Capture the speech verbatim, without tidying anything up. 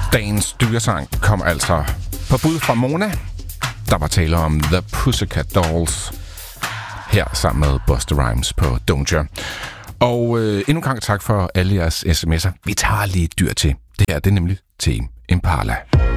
Dagens dyresang kom altså på bud fra Mona. Der var tale om The Pussycat Dolls. Her sammen med Busta Rhymes på Don't Ya. Og øh, endnu en gang tak for alle jeres sms'er. Vi tager lige et dyr til. Det her det er nemlig Tame Impala.